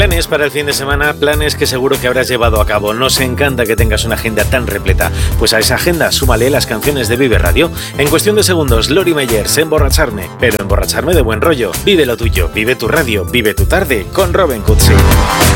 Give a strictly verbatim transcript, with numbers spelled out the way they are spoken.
Planes para el fin de semana, planes que seguro que habrás llevado a cabo. Nos encanta que tengas una agenda tan repleta. Pues a esa agenda súmale las canciones de Vive Radio. En cuestión de segundos, Lori Meyers, Emborracharme, pero emborracharme de buen rollo. Vive lo tuyo, vive tu radio, vive tu tarde con Robin Cutsi.